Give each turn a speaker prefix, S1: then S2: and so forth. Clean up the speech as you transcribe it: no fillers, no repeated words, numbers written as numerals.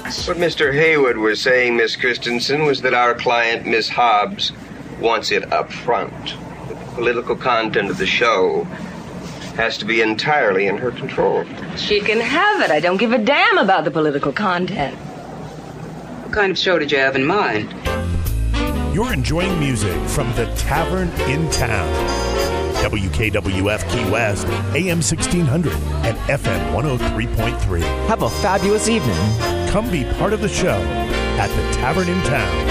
S1: politics.
S2: What Mr. Haywood was saying, Miss Christensen, was that our client, Miss Hobbs, wants it up front. The political content of the show has to be entirely in her control.
S3: She can have it. I don't give a damn about the political content.
S1: What kind of show did you have in mind?
S4: You're enjoying music from the Tavern in Town. WKWF Key West, AM 1600 and FM 103.3.
S5: Have a fabulous evening.
S4: Come be part of the show at the Tavern in Town.